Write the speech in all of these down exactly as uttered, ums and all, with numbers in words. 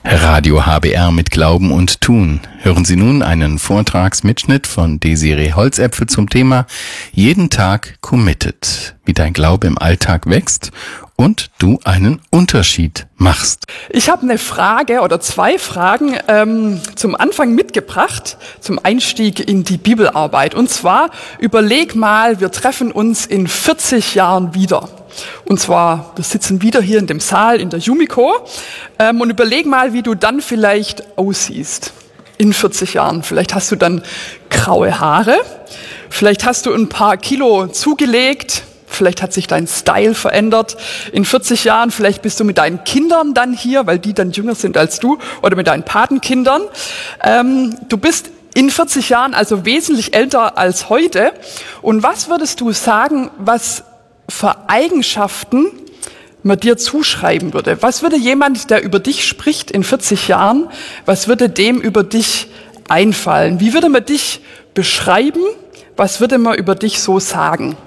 Radio H B R mit Glauben und Tun. Hören Sie nun einen Vortragsmitschnitt von Desiree Holzäpfel zum Thema Jeden Tag committed, wie dein Glaube im Alltag wächst und du einen Unterschied machst. Ich habe eine Frage oder zwei Fragen ähm, zum Anfang mitgebracht, zum Einstieg in die Bibelarbeit. Und zwar, überleg mal, wir treffen uns in vierzig Jahren wieder. Und zwar, wir sitzen wieder hier in dem Saal in der Yumiko ähm, und überleg mal, wie du dann vielleicht aussiehst in vierzig Jahren. Vielleicht hast du dann graue Haare, vielleicht hast du ein paar Kilo zugelegt, vielleicht hat sich dein Style verändert in vierzig Jahren, vielleicht bist du mit deinen Kindern dann hier, weil die dann jünger sind als du, oder mit deinen Patenkindern. Ähm, du bist in vierzig Jahren also wesentlich älter als heute. Und was würdest du sagen, was für Eigenschaften man dir zuschreiben würde? Was würde jemand, der über dich spricht in vierzig Jahren, was würde dem über dich einfallen? Wie würde man dich beschreiben? Was würde man über dich so sagen?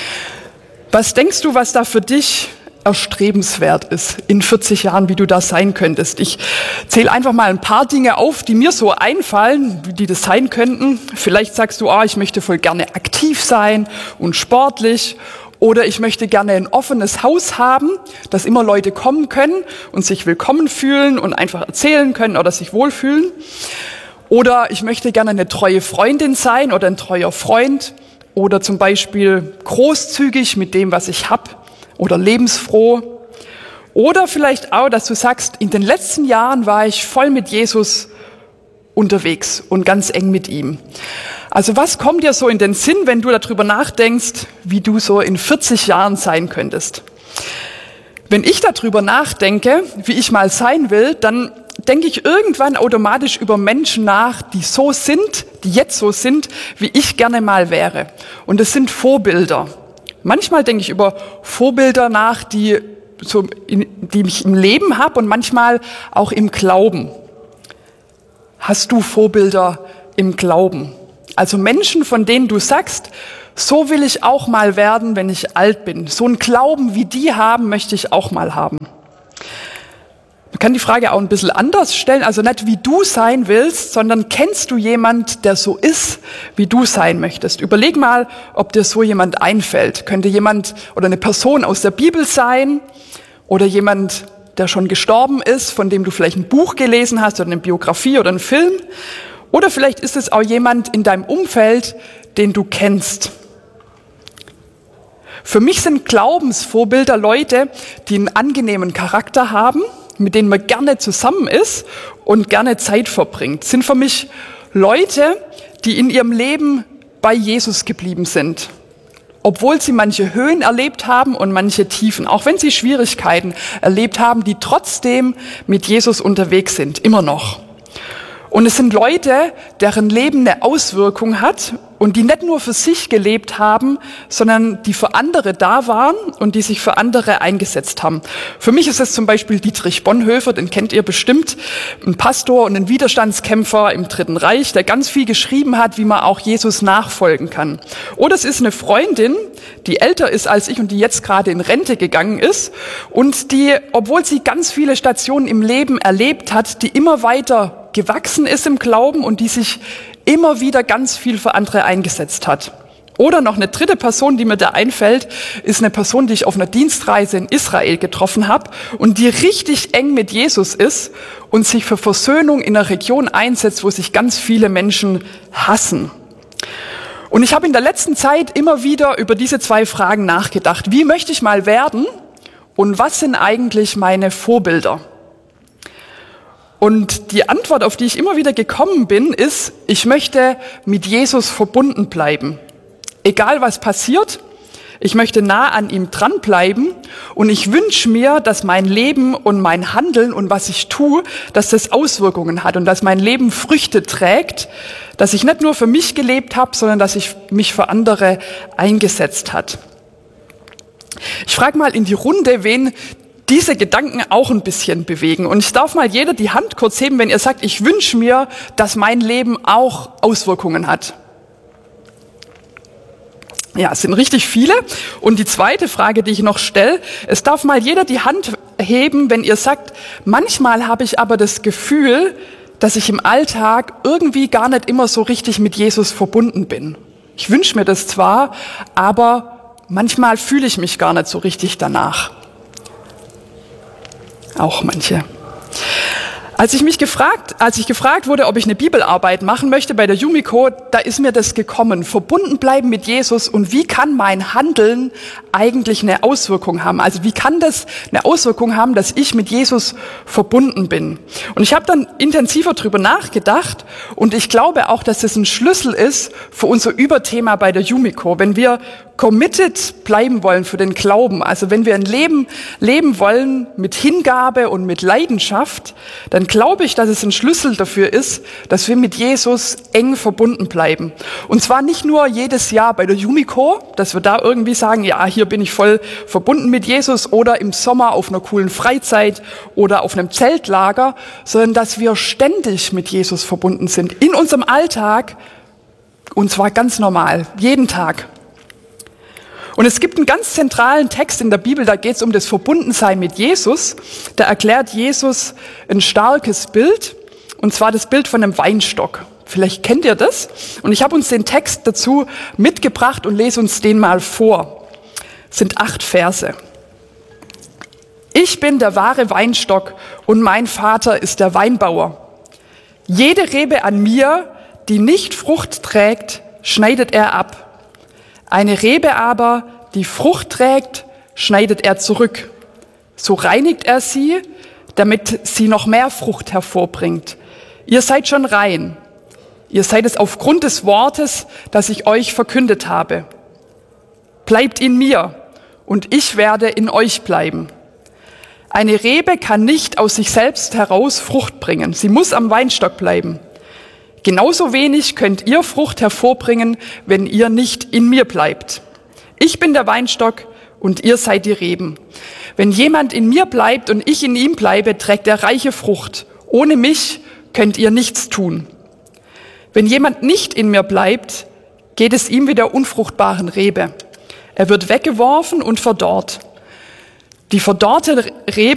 Was denkst du, was da für dich erstrebenswert ist in vierzig Jahren, wie du da sein könntest? Ich zähle einfach mal ein paar Dinge auf, die mir so einfallen, wie die das sein könnten. Vielleicht sagst du, ah, ich möchte voll gerne aktiv sein und sportlich. Oder ich möchte gerne ein offenes Haus haben, dass immer Leute kommen können und sich willkommen fühlen und einfach erzählen können oder sich wohlfühlen. Oder ich möchte gerne eine treue Freundin sein oder ein treuer Freund. Oder zum Beispiel großzügig mit dem, was ich habe. Oder lebensfroh. Oder vielleicht auch, dass du sagst, in den letzten Jahren war ich voll mit Jesus unterwegs und ganz eng mit ihm. Also was kommt dir so in den Sinn, wenn du darüber nachdenkst, wie du so in vierzig Jahren sein könntest? Wenn ich darüber nachdenke, wie ich mal sein will, dann denke ich irgendwann automatisch über Menschen nach, die so sind, die jetzt so sind, wie ich gerne mal wäre. Und es sind Vorbilder. Manchmal denke ich über Vorbilder nach, die, so in, die ich im Leben habe und manchmal auch im Glauben. Hast du Vorbilder im Glauben? Also Menschen, von denen du sagst, so will ich auch mal werden, wenn ich alt bin. So einen Glauben, wie die haben, möchte ich auch mal haben. Man kann die Frage auch ein bisschen anders stellen, also nicht wie du sein willst, sondern kennst du jemand, der so ist, wie du sein möchtest? Überleg mal, ob dir so jemand einfällt. Könnte jemand oder eine Person aus der Bibel sein oder jemand, der schon gestorben ist, von dem du vielleicht ein Buch gelesen hast oder eine Biografie oder einen Film. Oder vielleicht ist es auch jemand in deinem Umfeld, den du kennst. Für mich sind Glaubensvorbilder Leute, die einen angenehmen Charakter haben, mit denen man gerne zusammen ist und gerne Zeit verbringt. Sind für mich Leute, die in ihrem Leben bei Jesus geblieben sind. Obwohl sie manche Höhen erlebt haben und manche Tiefen, auch wenn sie Schwierigkeiten erlebt haben, die trotzdem mit Jesus unterwegs sind, immer noch. Und es sind Leute, deren Leben eine Auswirkung hat und die nicht nur für sich gelebt haben, sondern die für andere da waren und die sich für andere eingesetzt haben. Für mich ist es zum Beispiel Dietrich Bonhoeffer, den kennt ihr bestimmt, ein Pastor und ein Widerstandskämpfer im Dritten Reich, der ganz viel geschrieben hat, wie man auch Jesus nachfolgen kann. Oder es ist eine Freundin, die älter ist als ich und die jetzt gerade in Rente gegangen ist und die, obwohl sie ganz viele Stationen im Leben erlebt hat, die immer weiter gewachsen ist im Glauben und die sich immer wieder ganz viel für andere eingesetzt hat. Oder noch eine dritte Person, die mir da einfällt, ist eine Person, die ich auf einer Dienstreise in Israel getroffen habe und die richtig eng mit Jesus ist und sich für Versöhnung in einer Region einsetzt, wo sich ganz viele Menschen hassen. Und ich habe in der letzten Zeit immer wieder über diese zwei Fragen nachgedacht. Wie möchte ich mal werden und was sind eigentlich meine Vorbilder? Und die Antwort, auf die ich immer wieder gekommen bin, ist, ich möchte mit Jesus verbunden bleiben. Egal was passiert, ich möchte nah an ihm dranbleiben und ich wünsche mir, dass mein Leben und mein Handeln und was ich tue, dass das Auswirkungen hat und dass mein Leben Früchte trägt, dass ich nicht nur für mich gelebt habe, sondern dass ich mich für andere eingesetzt hat. Ich frage mal in die Runde, wen diese Gedanken auch ein bisschen bewegen. Und ich darf mal jeder die Hand kurz heben, wenn ihr sagt, ich wünsche mir, dass mein Leben auch Auswirkungen hat. Ja, es sind richtig viele. Und die zweite Frage, die ich noch stelle, es darf mal jeder die Hand heben, wenn ihr sagt, manchmal habe ich aber das Gefühl, dass ich im Alltag irgendwie gar nicht immer so richtig mit Jesus verbunden bin. Ich wünsche mir das zwar, aber manchmal fühle ich mich gar nicht so richtig danach. Auch manche. Als ich mich gefragt, als ich gefragt wurde, ob ich eine Bibelarbeit machen möchte bei der Yumiko, da ist mir das gekommen. Verbunden bleiben mit Jesus und wie kann mein Handeln eigentlich eine Auswirkung haben? Also wie kann das eine Auswirkung haben, dass ich mit Jesus verbunden bin? Und ich habe dann intensiver drüber nachgedacht und ich glaube auch, dass das ein Schlüssel ist für unser Überthema bei der Yumiko. Wenn wir committed bleiben wollen für den Glauben, also wenn wir ein Leben leben wollen mit Hingabe und mit Leidenschaft, dann glaube ich, dass es ein Schlüssel dafür ist, dass wir mit Jesus eng verbunden bleiben. Und zwar nicht nur jedes Jahr bei der Yumiko, dass wir da irgendwie sagen, ja, hier bin ich voll verbunden mit Jesus oder im Sommer auf einer coolen Freizeit oder auf einem Zeltlager, sondern dass wir ständig mit Jesus verbunden sind, in unserem Alltag und zwar ganz normal, jeden Tag. Und es gibt einen ganz zentralen Text in der Bibel, da geht es um das Verbundensein mit Jesus. Da erklärt Jesus ein starkes Bild, und zwar das Bild von einem Weinstock. Vielleicht kennt ihr das. Und ich habe uns den Text dazu mitgebracht und lese uns den mal vor. Es sind acht Verse. Ich bin der wahre Weinstock und mein Vater ist der Weinbauer. Jede Rebe an mir, die nicht Frucht trägt, schneidet er ab. Eine Rebe aber, die Frucht trägt, schneidet er zurück. So reinigt er sie, damit sie noch mehr Frucht hervorbringt. Ihr seid schon rein. Ihr seid es aufgrund des Wortes, das ich euch verkündet habe. Bleibt in mir und ich werde in euch bleiben. Eine Rebe kann nicht aus sich selbst heraus Frucht bringen. Sie muss am Weinstock bleiben. Genauso wenig könnt ihr Frucht hervorbringen, wenn ihr nicht in mir bleibt. Ich bin der Weinstock und ihr seid die Reben. Wenn jemand in mir bleibt und ich in ihm bleibe, trägt er reiche Frucht. Ohne mich könnt ihr nichts tun. Wenn jemand nicht in mir bleibt, geht es ihm wie der unfruchtbaren Rebe. Er wird weggeworfen und verdorrt. Die verdorrte Rebe